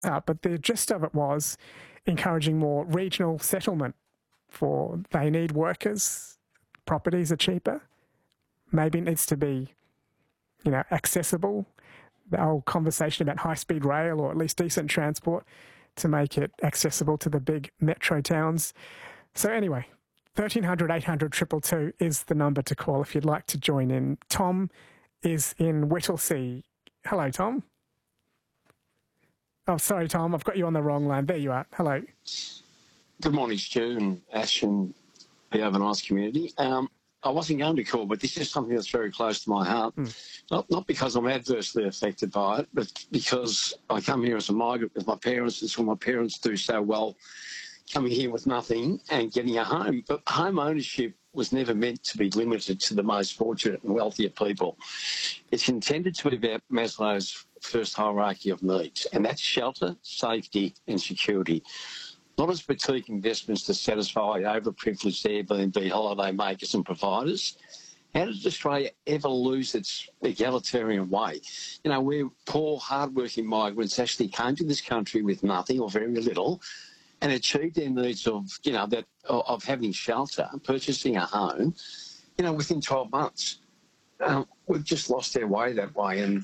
But the gist of it was encouraging more regional settlement for they need workers, properties are cheaper, maybe it needs to be, accessible. The whole conversation about high-speed rail or at least decent transport to make it accessible to the big metro towns. So anyway, 1300 800 222 is the number to call if you'd like to join in. Tom is in Whittlesea. Hello, Tom. Oh, sorry, Tom, I've got you on the wrong line. There you are. Hello. Good morning, Stu and Ash and the Overnice community. I wasn't going to call, but this is something that's very close to my heart. Not because I'm adversely affected by it, but because I come here as a migrant with my parents, and so my parents do so well coming here with nothing and getting a home. But home ownership was never meant to be limited to the most fortunate and wealthier people. It's intended to be about Maslow's first hierarchy of needs, and that's shelter, safety and security. Not as boutique investments to satisfy overprivileged Airbnb holiday makers and providers. How did Australia ever lose its egalitarian way? Where poor, hard-working migrants actually came to this country with nothing or very little and achieved their needs of having shelter and purchasing a home, within 12 months. We've just lost our way that way, and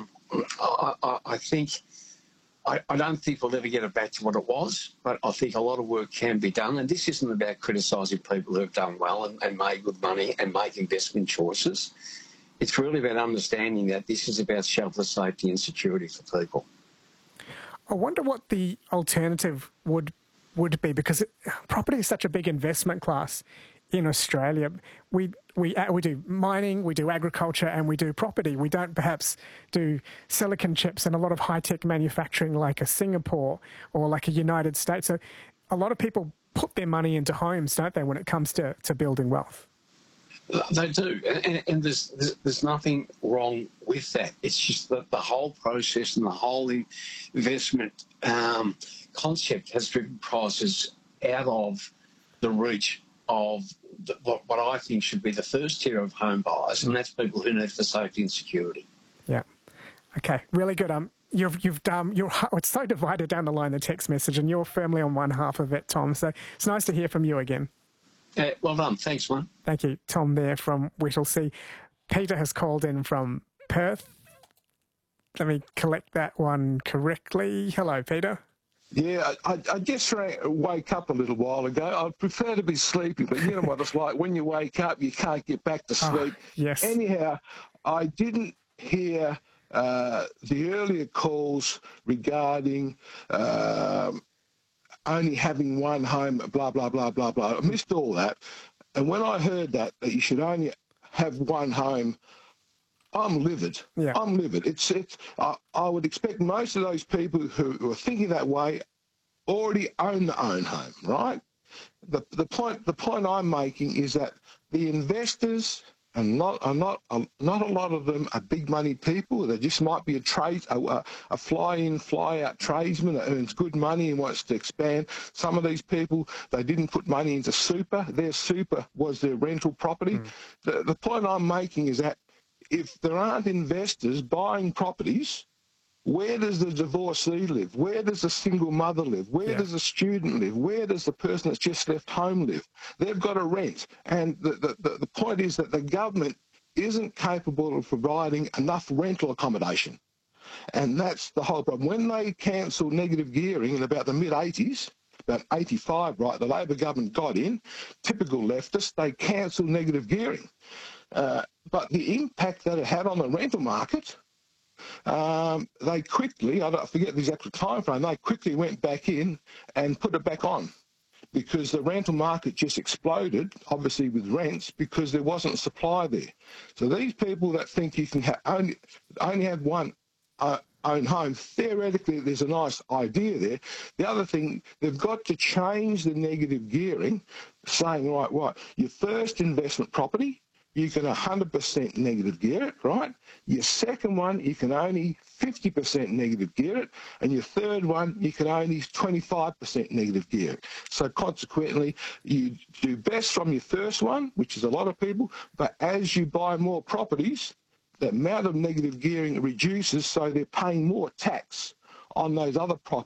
I think I don't think we'll ever get it back to what it was, but I think a lot of work can be done. And this isn't about criticising people who have done well and made good money and make investment choices. It's really about understanding that this is about shelter, safety and security for people. I wonder what the alternative would be, because property is such a big investment class in Australia. We do mining, we do agriculture, and we do property. We don't perhaps do silicon chips and a lot of high-tech manufacturing like a Singapore or like a United States. So a lot of people put their money into homes, don't they, when it comes to building wealth? They do, and there's nothing wrong with that. It's just that the whole process and the whole investment concept has driven prices out of the reach of what I think should be the first tier of home buyers, and that's people who need for safety and security. Yeah. Okay. Really good. It's so divided down the line, the text message, and you're firmly on one half of it, Tom. So it's nice to hear from you again. Well done. Thanks, man. Thank you, Tom. There from Whittlesea. Peter has called in from Perth. Let me collect that one correctly. Hello, Peter. Yeah, I just woke up a little while ago. I'd prefer to be sleeping, but you know what it's like. When you wake up, you can't get back to sleep. Yes. Anyhow, I didn't hear the earlier calls regarding only having one home, blah, blah, blah, blah, blah. I missed all that. And when I heard that you should only have one home, I'm livid. Yeah. I'm livid. I would expect most of those people who are thinking that way already own their own home, right? The point I'm making is that the investors and not a lot of them are big money people. They just might be a fly-in, fly-out tradesman that earns good money and wants to expand. Some of these people, they didn't put money into super. Their super was their rental property. The point I'm making is that if there aren't investors buying properties, where does the divorcee live? Where does the single mother live? Where does the student live? Where does the person that's just left home live? They've got to rent. And the point is that the government isn't capable of providing enough rental accommodation. And that's the whole problem. When they cancelled negative gearing in about the mid-80s, about 85, right, the Labor government got in, typical leftists, they cancelled negative gearing. But the impact that it had on the rental market, they quickly, I forget the exact time frame, they quickly went back in and put it back on because the rental market just exploded, obviously with rents, because there wasn't supply there. So these people that think you can only have one own home, theoretically there's a nice idea there. The other thing, they've got to change the negative gearing, saying, right, your first investment property, you can 100% negative gear it, right? Your second one, you can only 50% negative gear it. And your third one, you can only 25% negative gear it. So consequently, you do best from your first one, which is a lot of people, but as you buy more properties, the amount of negative gearing reduces, so they're paying more tax on those other